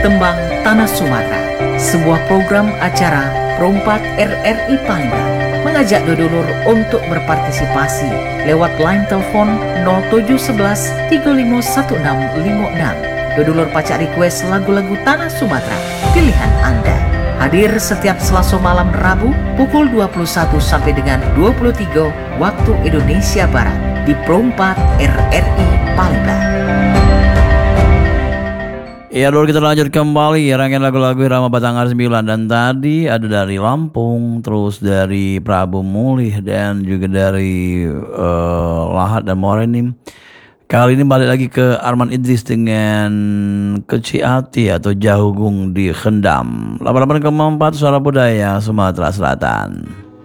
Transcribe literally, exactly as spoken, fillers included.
Tembang Tanah Sumatera, sebuah program acara Perompak R R I Palembang mengajak dodolur untuk berpartisipasi lewat line telepon nol tujuh satu satu tiga lima satu enam lima enam. Dodolur pacak request lagu-lagu Tanah Sumatera pilihan Anda. Hadir setiap Selasa malam Rabu pukul dua puluh satu sampai dengan dua puluh tiga waktu Indonesia Barat di Perompak R R I Palembang. Ya dulu kita lanjut kembali ya rangkaian lagu-lagu Irama Batanghar sembilan. Dan tadi ada dari Lampung, terus dari Prabu Mulih, dan juga dari uh, Lahat dan Morenim. Kali ini balik lagi ke Arman Idris dengan Keciati atau Jahugung di Kendam. delapan puluh delapan koma empat Suara Budaya Sumatera Selatan.